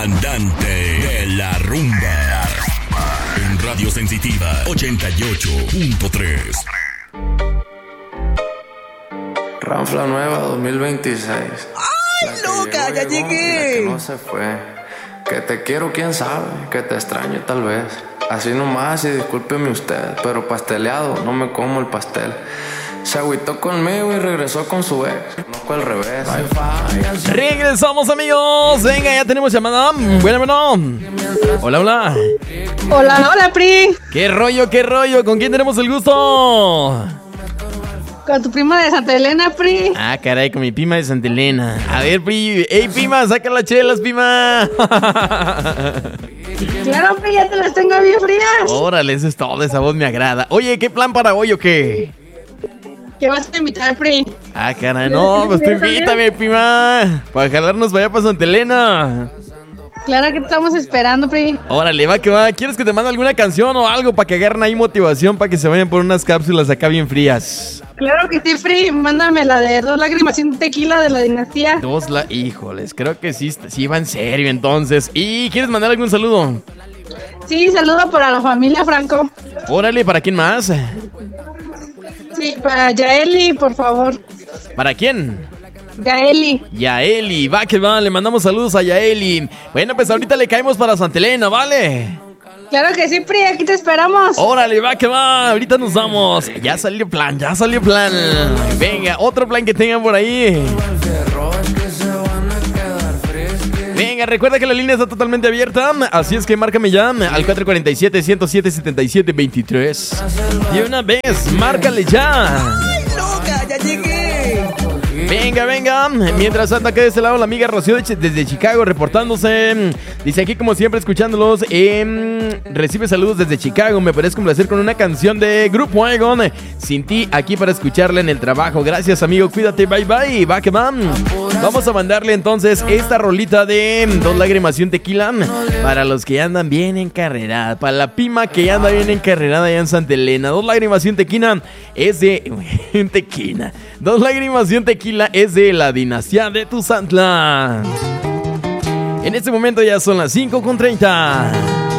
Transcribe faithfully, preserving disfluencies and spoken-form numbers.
Andante de la rumba. En Radio Sensitiva ochenta y ocho punto tres. Ranfla nueva dos mil veintiséis. ¡Ay, loca! ¡Ya llegó, llegué! Que no se fue. Que te quiero, quién sabe. Que te extraño, tal vez. Así nomás, y discúlpeme usted. Pero pasteleado, no me como el pastel. Se agüitó conmigo y regresó con su ex. No fue al revés. Regresamos, amigos. Venga, ya tenemos llamada. Bueno, bueno. Hola, hola. Hola, hola, Pri. ¿Qué rollo, qué rollo? ¿Con quién tenemos el gusto? Con tu prima de Santa Elena, Pri. Ah, caray, con mi prima de Santa Elena. A ver, Pri. ¡Ey, prima! ¡Saca las chelas, prima! Claro, Pri, ya te las tengo bien frías. Órale, eso es todo. Esa voz me agrada. Oye, ¿qué plan para hoy o qué? ¿Qué vas a invitar, Pri? Ah, caray, no, pues tú invítame, prima. Para jalarnos para allá para Santa Elena. Claro que te estamos esperando, Pri. Órale, va que va. ¿Quieres que te mande alguna canción o algo para que agarren ahí motivación para que se vayan por unas cápsulas acá bien frías? Claro que sí, Pri. Mándame la de Dos Lágrimas y un Tequila de la Dinastía. Dos la... Híjoles, creo que sí, sí va en serio entonces. ¿Y quieres mandar algún saludo? Sí, saludo para la familia Franco. Órale, ¿para quién más? Sí, para Yaeli, por favor. ¿Para quién? Yaeli. Yaeli, va que va, le mandamos saludos a Yaeli. Bueno, pues ahorita le caemos para Santa Elena, ¿vale? Claro que sí, Pri, aquí te esperamos. Órale, va que va, ahorita nos vamos. Ya salió plan, ya salió plan. Venga, otro plan que tengan por ahí. Venga, recuerda que la línea está totalmente abierta, así es que márcame ya al cuatro cuatro siete, uno cero siete, siete siete dos tres. Y una vez, márcale ya. ¡Ay, loca! ¡Ya llegué! Venga, venga. Mientras anda acá de este lado la amiga Rocío de Ch- desde Chicago reportándose. Dice aquí como siempre escuchándolos. Eh, recibe saludos desde Chicago. Me parece complacer con una canción de Grupo Egon. Sin ti aquí para escucharla en el trabajo. Gracias, amigo. Cuídate. Bye, bye. Va que va. Vamos a mandarle entonces esta rolita de Dos Lágrimas y un Tequila para los que andan bien encarreradas. Para la pima que anda bien encarrerada allá en Santa Elena. Dos Lágrimas y un Tequila es de... un tequila. Dos Lágrimas y un Tequila es de la Dinastía de Tuzantla. En este momento ya son las cinco con treinta.